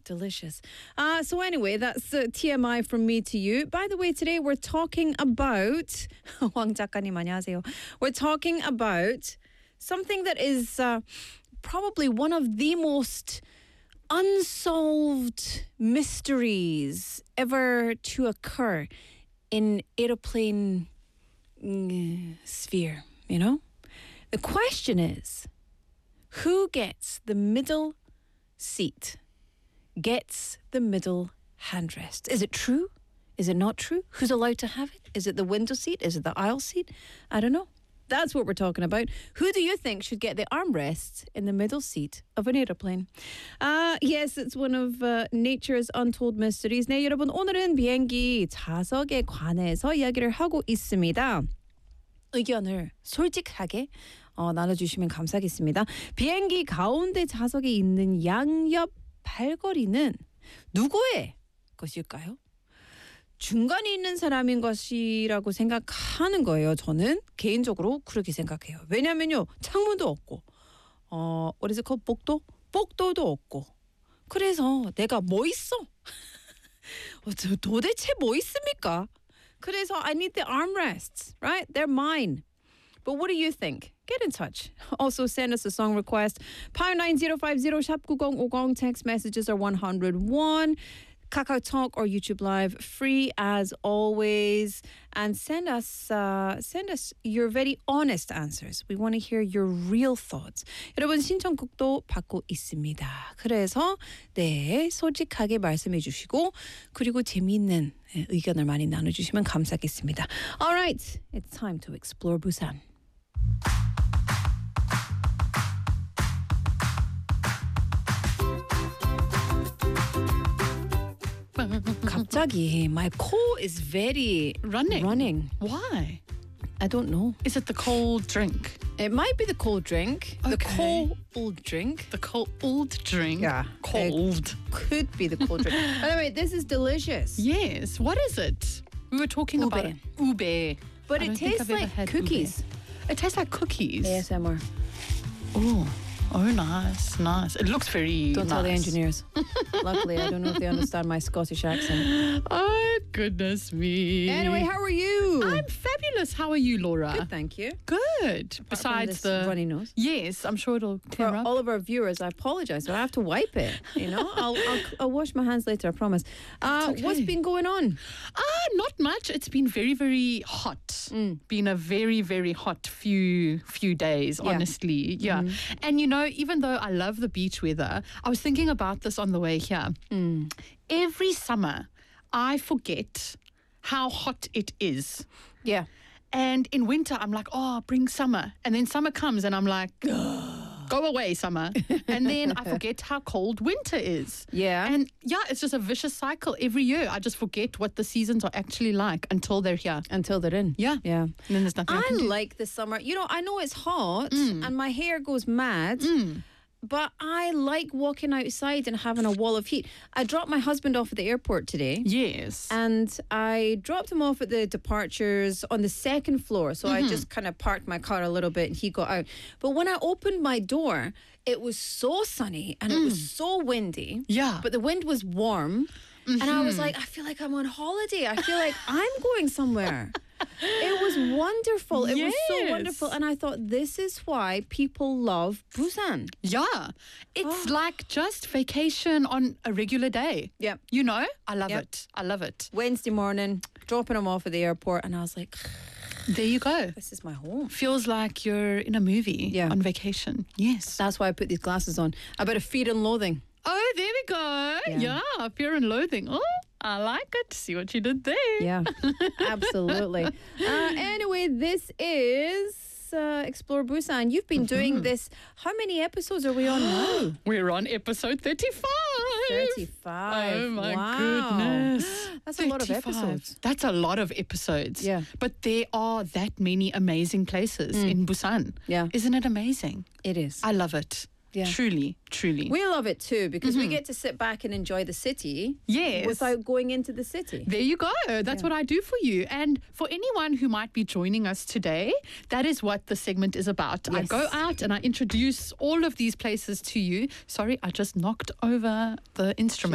delicious. So anyway, that's TMI from me to you. By the way, today we're talking about 황 작가님 안녕하세요. We're talking about something that is probably one of the most unsolved mysteries ever to occur in aeroplane sphere, you know? The question is, who gets the middle seat? Gets the middle handrest? Is it true? Is it not true? Who's allowed to have it? Is it the window seat? Is it the aisle seat? I don't know. That's what we're talking about. Who do you think should get the armrests in the middle seat of an aeroplane? Yes, it's one of nature's untold mysteries. 네, 여러분, 오늘은 비행기 좌석에 관해서 이야기를 하고 있습니다. 의견을 솔직하게 나눠주시면 감사하겠습니다. 비행기 가운데 좌석에 있는 양옆 발걸이는 누구의 것일까요? 중간에 있는 사람인 것이라고 생각하는 거예요. 저는 개인적으로 그렇게 생각해요. 왜냐면요, 창문도 없고 what is it called? 복도도 없고. 그래서 내가 뭐 있어? 도대체 뭐 있습니까? 그래서 I need the armrests, right? They're mine. But what do you think? Get in touch. Also send us a song request. Pound 9050 샵 9050. Text messages are 101. Kakao Talk or YouTube Live, free as always. And send us your very honest answers. We want to hear your real thoughts. 여러분 신청곡도 받고 있습니다. 그래서 네, 솔직하게 말씀해 주시고 그리고 재미있는 의견을 많이 나눠주시면 감사하겠습니다. All right, it's time to explore Busan. 갑자기 my cold is very running. Why? I don't know. Is it the cold drink? It might be the cold drink. Okay. The cold drink. The cold drink? Yeah. Cold. Could be the cold drink. By the way, this is delicious. Yes. What is it? We were talking about it. Ube. But it tastes like cookies. Ube. It tastes like cookies. ASMR. Oh, nice. It looks very Don't nice. tell the engineers. Luckily, I don't know if they understand my Scottish accent. Oh, goodness me. Anyway, how are you? I'm fabulous. How are you, Laura? Good, thank you. Good. Apart Besides from this the runny nose. Yes, I'm sure it'll clear For up. all of our viewers, I apologize. I have to wipe it. You know, I'll wash my hands later. I promise. Okay. What's been going on? Not much. It's been very, very hot. Been a very, very hot few days, honestly. Yeah. And you know, even though I love the beach weather, I was thinking about this on the way here. Every summer, I forget how hot it is. Yeah. And in winter, I'm like, oh, bring summer. And then summer comes and I'm like, go away, summer. And then I forget how cold winter is. Yeah. And yeah, it's just a vicious cycle every year. I just forget what the seasons are actually like until they're here. Until they're in. Yeah. Yeah. And then there's nothing I can do. like the summer. You know, I know it's hot and my hair goes mad. But I like walking outside and having a wall of heat. I dropped my husband off at the airport today. Yes. And I dropped him off at the departures on the second floor. So I just kind of parked my car a little bit and he got out. But when I opened my door, it was so sunny and it was so windy. Yeah. But the wind was warm. And I was like, I feel like I'm on holiday. I feel like I'm going somewhere. It was wonderful. It was so wonderful. And I thought, this is why people love Busan. Yeah. It's like just vacation on a regular day. Yep. You know? I love it. I love it. Wednesday morning, dropping him off at the airport. And I was like, There you go. this is my home. Feels like you're in a movie on vacation. Yes. That's why I put these glasses on. About a Fear and Loathing. Oh, there we go. Yeah. Fear and Loathing. Oh, I like it. See what you did there. Yeah, absolutely. Anyway, this is Explore Busan. You've been doing this. How many episodes are we on now? We're on episode 35. 35. Oh, my wow. goodness. That's a lot of episodes. That's a lot of episodes. Yeah. But there are that many amazing places in Busan. Yeah. Isn't it amazing? It is. I love it. Yeah. Truly. We love it too because we get to sit back and enjoy the city without going into the city. There you go. That's what I do for you. And for anyone who might be joining us today, that is what the segment is about. Yes. I go out and I introduce all of these places to you. Sorry, I just knocked over the instrument.